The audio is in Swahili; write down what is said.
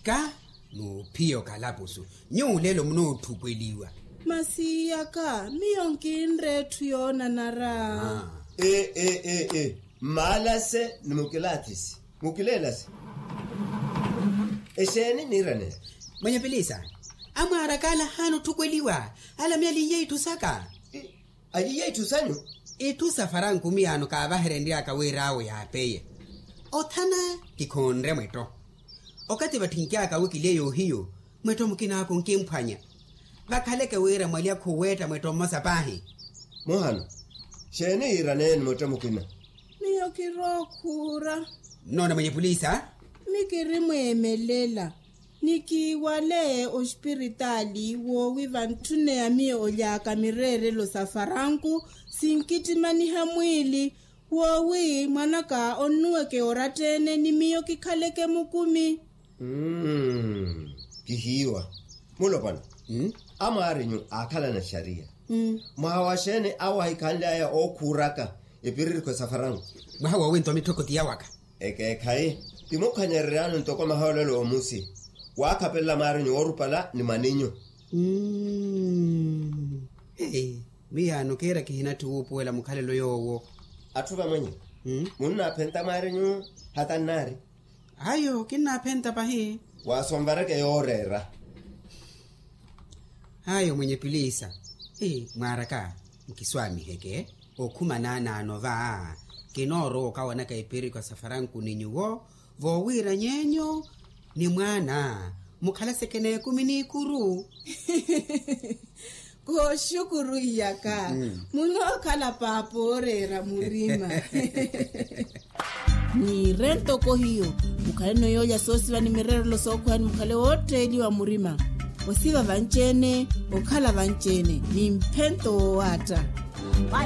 ka no pio kalabusu nyulelo mno thukweliwa masiya ka miyonkinre tuyona nara malase numukilatisi mukilelas eseni nirane mwenye pelisa amara kala hano thukweliwa ala myali yetu saka ayi yetu sanyu etu safaran kumiano ka baherendia ka werawe ya peye othana kikhonre mweto okati bathinkia ka wikileyo hiyo mweto mukina ko nkemphanya bakhaleke wera mwali akhuweta mweto mosapahi mohano shene irane mweto mukina miyokirokhura nona mwenye polisa mikiri mwemelela nikiwale ospiritali wo wivantune ami olyaka mirere lo safaranku sinkitimani hamwili wowi mwanaka onuweke oratene nimiyo kikhaleke mukumi kihiwa mulopana amarinyu akhala na sharia mahawashene awahikanda ya okuraka epiriri kwa safarangu mahawa wento mitokoti yawaka kai timokhanyererano ntoko mahawalelo omusi wakapella marinyu orupala ni maninyo miyano kera kihina tuupuela mukhalelo yowo athuva mwenye munna phenta marinyu hatanari ayo kinna phenta pahi wasombareke yorera ayo mwenye pilisa mwaraka mkiswami heke okhumanana anova kinoro kawana kaipiri kwa safaranku ninyuwo vowira nyenyo ni mwana mukhala sekene kumini kuru ko shukuru yaka muno khala paporera murima ni rento ko hiyo mukhale no yoya sosi vani mirero lo sokhwani mukhale hoteli wa murima osiva vanchene okhala vanchene ni mphento wata